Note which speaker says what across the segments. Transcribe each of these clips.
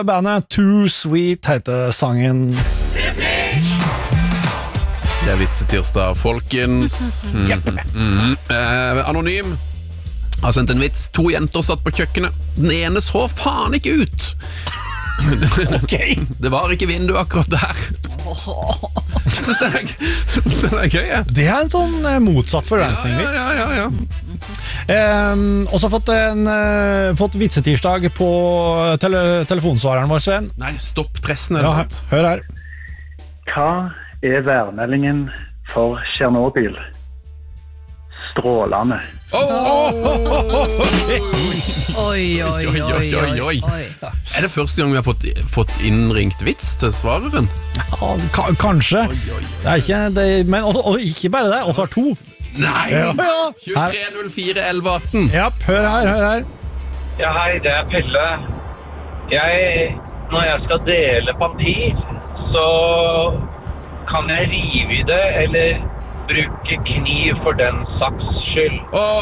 Speaker 1: Bandet Too Sweet heter sangen.
Speaker 2: Det vitsetirsdag, folkens. Anonym har sendt en vits. 2 jenter satt på kjøkkenet. Den ene så faen ikke ut.
Speaker 1: Okay.
Speaker 2: Det var ikke vindu akkurat der. Jeg synes det er gøy.
Speaker 1: Det er en sånn motsatt forventning-vits.
Speaker 2: Ja.
Speaker 1: Og så fått vitsetirsdag på telefonsvareren vår, Sven.
Speaker 2: Nei, stopp pressen.
Speaker 1: Ja, hør her.
Speaker 3: Hva er værmeldingen for Tsjernobyl? Strålende.
Speaker 2: Oi. Er det første gang vi har fått innringt vits til svareren?
Speaker 1: Ja, kanskje. Det er ikke det, men og ikke bare det, og så har 2.
Speaker 2: Nei!
Speaker 1: Ja.
Speaker 2: 2304 1118.
Speaker 1: Ja, hør her.
Speaker 4: Ja, hei, det er Pelle. Når jeg skal dele papir, så kan jeg rive i det, eller bruke kniv for den saks skyld.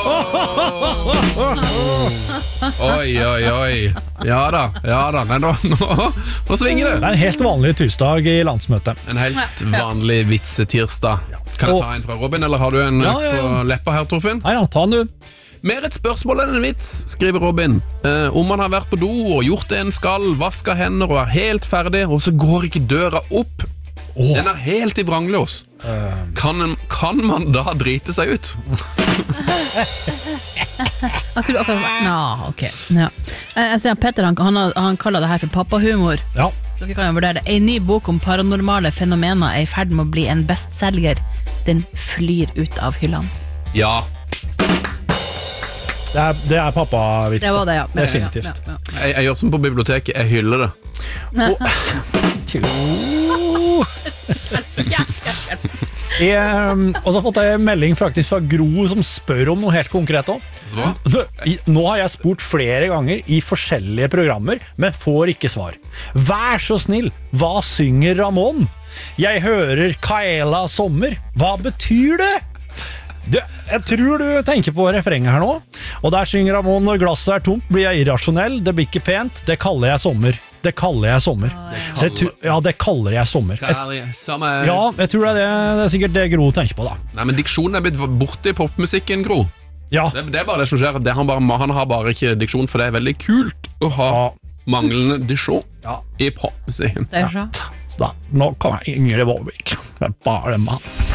Speaker 2: Oi. Ja da. Men nå svinger det.
Speaker 1: Det er en helt vanlig tirsdag i landsmøtet.
Speaker 2: En helt vanlig vitsetirsdag. Kan jeg ta en fra Robin, eller har du en på leppa her, Torfinn?
Speaker 1: Nei da, ta den du.
Speaker 2: Mer et spørsmål enn en vits, skriver Robin. Om man har vært på do og gjort det en skal, vasket hender og er helt ferdig, og så går ikke døra opp. Den er helt i vranglås. Kan man da drite seg ut?
Speaker 5: Ok. Jeg ser Petter, han kaller det her for pappahumor.
Speaker 1: Ja.
Speaker 5: Dere kan jo vurdere det. En ny bok om paranormale fenomener er i ferd med å bli en bestselger. Den flyr ut av hyllene.
Speaker 2: Ja.
Speaker 1: Det er pappavits.
Speaker 5: Det var det, ja.
Speaker 1: Definitivt.
Speaker 5: Ja.
Speaker 2: Jeg gjør som på biblioteket, jeg hyller det.
Speaker 1: Og så har jeg fått en melding faktisk fra Gro som spør om noe helt konkret også. Nå har jeg spurt flere ganger i forskjellige programmer, men får ikke svar. Vær så snill, hva synger Ramón? Jeg hører Kaela sommer. Hva betyr det? Jeg tror du tenker på refrenget her nå. Og der synger Ramón: når glasset er tomt, blir jeg irrasjonell. Det blir ikke pent, det kaller jeg sommer. Det kaller jeg sommer. Det kaller jeg sommer. Ja, jeg tror det er sikkert det Gro tenker på da.
Speaker 2: Nei, men diksjonen er blitt borte i popmusikken, Gro.
Speaker 1: Ja.
Speaker 2: Det er bare det som skjer. Han har bare ikke diksjon, for det er veldig kult å ha manglende diksjon i popmusikken.
Speaker 5: Det er så.
Speaker 1: Så da, nå kommer Ingrid Vårvik. Det er bare mann.